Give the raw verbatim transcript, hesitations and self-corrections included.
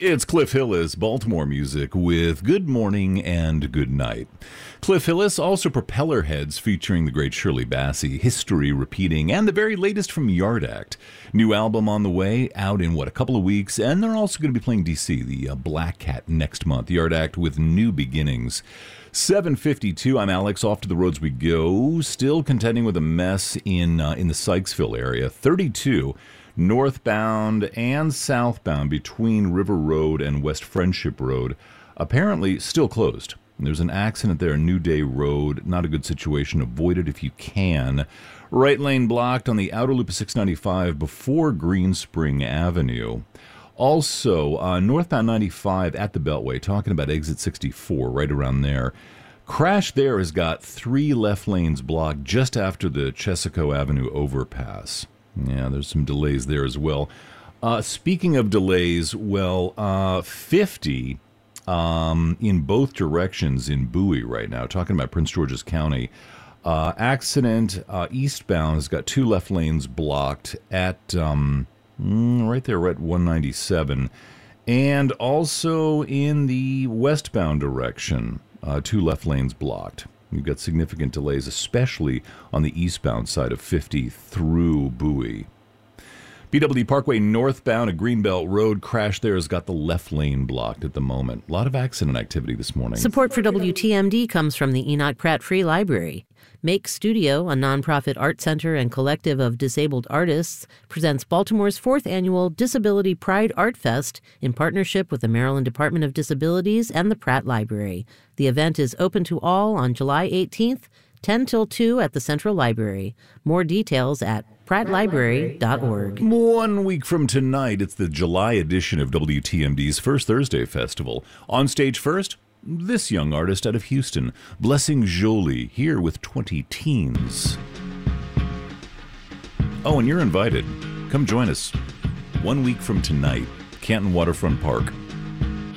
It's Cliff Hillis, Baltimore music with Good Morning and Good Night. Cliff Hillis, also Propeller Heads featuring the great Shirley Bassey, History Repeating, and the very latest from Yard Act. New album on the way, out in, what, a couple of weeks, and they're also going to be playing D C, the uh, Black Cat, next month. Yard Act with New Beginnings. seven fifty-two, I'm Alex, off to the roads we go, still contending with a mess in, uh, in the Sykesville area. thirty-two northbound and southbound between River Road and West Friendship Road, apparently still closed. There's an accident there, New Day Road. Not a good situation. Avoid it if you can. Right lane blocked on the outer loop of six ninety-five before Green Spring Avenue. Also, uh, northbound ninety-five at the Beltway, talking about exit sixty-four, right around there. Crash there has got three left lanes blocked just after the Chesaco Avenue overpass. Yeah, there's some delays there as well. Uh, speaking of delays, well, uh, fifty um, in both directions in Bowie right now, talking about Prince George's County. Uh, accident uh, eastbound has got two left lanes blocked at um, right there at one ninety-seven. And also in the westbound direction, uh, two left lanes blocked. We've got significant delays, especially on the eastbound side of fifty through Bowie. B W D Parkway northbound, a Greenbelt Road crash there has got the left lane blocked at the moment. A lot of accident activity this morning. Support for W T M D comes from the Enoch Pratt Free Library. Make Studio, a nonprofit art center and collective of disabled artists, presents Baltimore's fourth annual Disability Pride Art Fest in partnership with the Maryland Department of Disabilities and the Pratt Library. The event is open to all on July eighteenth, ten till two at the Central Library. More details at pratt library dot org. One week from tonight, it's the July edition of W T M D's First Thursday Festival. On stage first, this young artist out of Houston, Blessing Jolie, here with twenty teens. Oh, and you're invited. Come join us. One week from tonight, Canton Waterfront Park.